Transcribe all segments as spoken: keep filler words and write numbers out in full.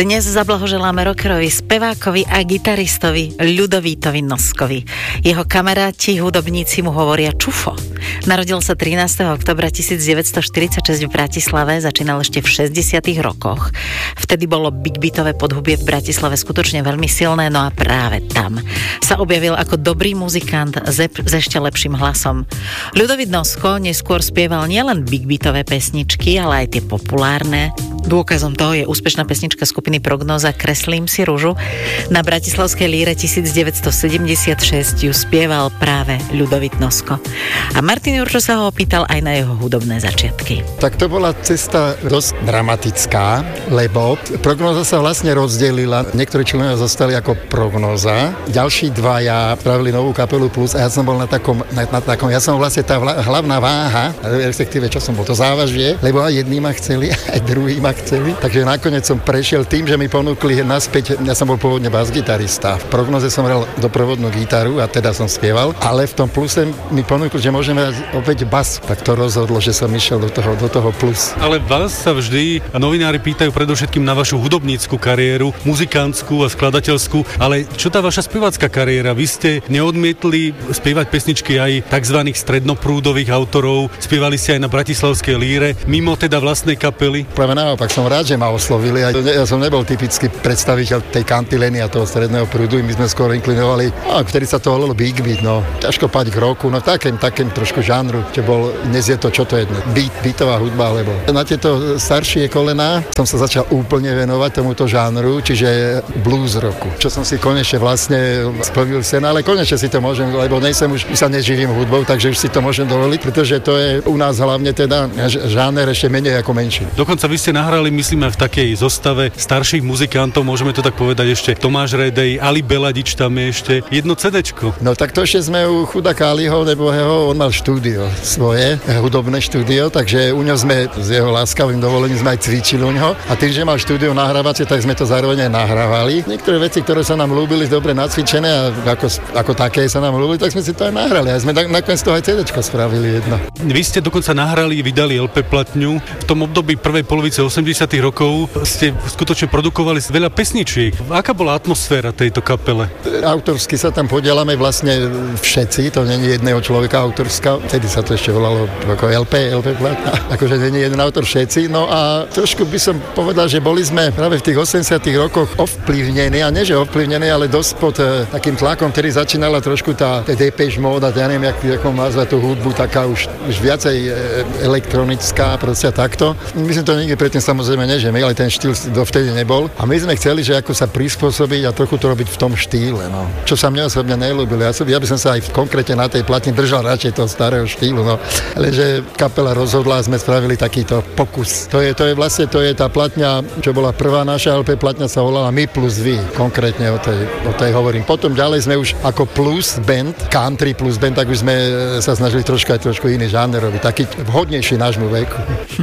Dnes zablahoželáme rockerovi, spevákovi a gitaristovi Ľudovítovi Noskovi. Jeho kamaráti, hudobníci mu hovoria Čufo. Narodil sa trinásteho októbra devätnásťstoštyridsaťšesť v Bratislave, začínal ešte v šesťdesiatych rokoch. Vtedy bolo big beatové podhubie v Bratislave skutočne veľmi silné, no a práve tam sa objavil ako dobrý muzikant s ešte lepším hlasom. Ľudovít Nosko neskôr spieval nielen big beatové pesničky, ale aj tie populárne. Dôkazom toho je úspešná pesnička skupiny Prognóza Kreslím si ružu. Na bratislavskej líre devätnásťstosedemdesiatšesť ju spieval práve Ľudovít Nosko. A Martin Jurčo sa ho opýtal aj na jeho hudobné začiatky. Tak to bola cesta dosť dramatická, lebo Prognóza sa vlastne rozdelila. Niektorí členovia zostali ako Prognóza, ďalší dvaja spravili novú kapelu Plus a ja som bol na takom, na, na takom ja som vlastne tá hlavná váha, respektíve čo som bol, to závažie, lebo aj jedný ma chceli, aj druhý ma chceli. Takže nakoniec som prešiel tým, že mi ponúkli naspäť, ja som bol pôvodne bas-gitarista. V Prognoze som hral doprovodnú gitaru a teda som spieval, ale v tom Pluse mi ponúkli, že môžem hrať opäť bas. Tak to rozhodlo, že som išiel do toho, do toho Plus. Ale vás sa vždy novinári pýtajú predovšetkým na vašu hudobnícku kariéru, muzikantskú a skladateľskú, ale čo tá vaša spevácka kariéra? Vy ste neodmietli spievať pesničky aj tzv. Strednoprúdových autorov, spievali ste aj na bratislavskej líre, mimo teda vlastnej kapely? Práve naopak, som rád, že ma oslovili. Ja som nebol typický predstaviteľ tej kantilény a toho stredného prúdu, my sme skôr inklinovali, a vtedy sa to volalo big beat, no. Ťažko pať k roku, no takým, takým trošku žánru, čo bol, dnes je to, čo to je, beat, beatová hudba, alebo na tieto staršie kolená som sa začal úplne venovať tomuto žánru, čiže blues roku, čo som si konečne vlastne splnil sen, ale konečne si to môžem, lebo nejsem už, sa neživím hudbou, takže už si to môžem dovoliť, pretože to je u nás hlavne teda žáner ešte menej ako menší. Dokonca vy ste nahrali, myslíme, v takej zostave starších muzikantov, môžeme to tak povedať ešte, Tomáš Redej, Ali Beladič tam je ešte, jedno cédečko. No tak to ešte sme u chudáka Aliho, nebo jeho, on mal štúdio svoje, hudobné štúdio, takže u ňo sme s jeho láskavým dovolením sme aj cvičili u ňoho a tým, že mal štúdio nahrávacie, tak sme to zároveň aj nahrávali. Niektoré veci, ktoré sa nám ľúbili, dobre nacvičené a ako, ako také sa nám ľúbili, tak sme si to aj nahrali a sme nakoniec toho aj cédečko spravili jedno. Vy ste dokonca nahrali, vydali el pé platňu. V tom období prvej polovice osemdesiatych rokov ste skutočne produkovali veľa pesničiek. Aká bola atmosféra tejto kapele? Autorsky sa tam podielame vlastne všetci, to nie je jedného človeka autorská, vtedy sa to ešte volalo ako el pé, el pé platňa, akože nie je jeden autor všetci, no a trošku by som povedal, že boli sme práve v tých osemdesiatych rokoch ovplyvnení, a nie že ovplyvnení, ale dosť pod e, takým tlakom, ktorý začínala trošku tá Depeche Mode, ja neviem, jak, jak mám nazvať tú hudbu, taká už, už viacej e, elektronická, proste takto. My sme to nikdy predtým samozrejme nežili, ale ten štýl dovtedy nebol. A my sme chceli, že ako sa prispôsobiť a trochu to robiť v tom štýle, no. Čo sa mne osobne neľúbilo. Ja, ja by som sa aj v konkrétne na tej platni držal radšej toho starého štýlu, no. Lenže kapela rozhodla a sme spravili takýto pokus. To je, to je vlastne, to je tá platňa, čo bola prvá naša el pé platňa, sa volala My plus Vy. Konkrétne o tej, o tej hovorím. Potom ďalej sme už ako plus band, country plus band, tak už sme sa snažili trošku aj trošku iný žáner robiť. Taký vhodnejší nášmu veku.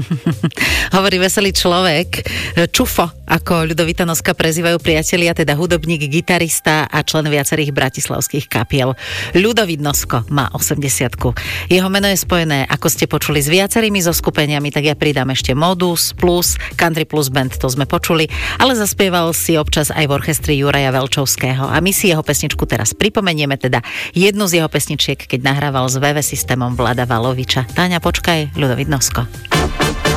Hovorí veselý človek. Čufo, ako Ľudovíta Noska prezývajú priatelia, teda hudobník, gitarista a člen viacerých bratislavských kapiel. Ľudovít Nosko má osemdesiatku. Jeho meno je spojené, ako ste počuli, s viacerými zoskupeniami, tak ja pridám ešte Modus Plus, Country Plus Band, to sme počuli, ale zaspieval si občas aj v orchestri Juraja Velčovského. A my si jeho pesničku teraz pripomenieme, teda jednu z jeho pesničiek, keď nahrával s vé vé systémom Vlada Valoviča. Táňa, počkaj, Ľudovít Nosko.